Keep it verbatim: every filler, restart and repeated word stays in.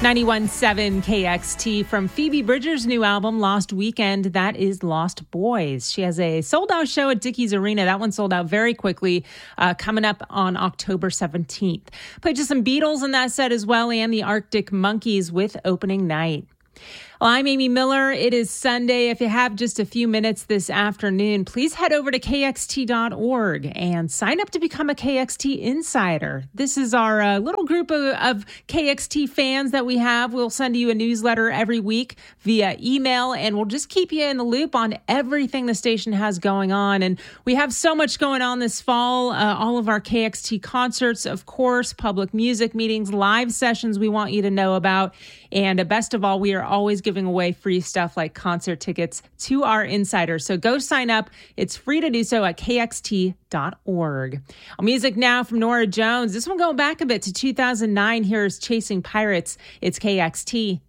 ninety-one point seven K X T from Phoebe Bridgers' new album, Lost Weekend. That is Lost Boys. She has a sold-out show at Dickies Arena. That one sold out very quickly, uh, coming up on October seventeenth. Played just some Beatles in that set as well, and the Arctic Monkeys with opening night. Well, I'm Amy Miller. It is Sunday. If you have just a few minutes this afternoon, please head over to K X T dot org and sign up to become a K X T Insider. This is our uh, little group of, of K X T fans that we have. We'll send you a newsletter every week via email, and we'll just keep you in the loop on everything the station has going on. And we have so much going on this fall. Uh, all of our K X T concerts, of course, public music meetings, live sessions we want you to know about. And uh, best of all, we are always giving away free stuff like concert tickets to our insiders. So go sign up. It's free to do so at K X T dot org. Well, music now from Norah Jones. This one going back a bit to two thousand nine. Here's Chasing Pirates. It's K X T.